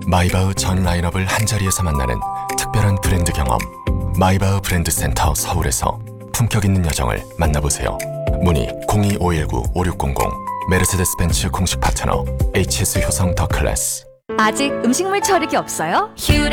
마이바흐 전 라인업을 한자리에서 만나는 특별한 브랜드 경험. 마이바흐 브랜드 센터 서울에서 품격 있는 여정을 만나보세요. 문의 02-519-5600. 메르세데스 벤츠 공식 파트너 HS 효성 더 클래스. 아직 음식물 처리기 없어요?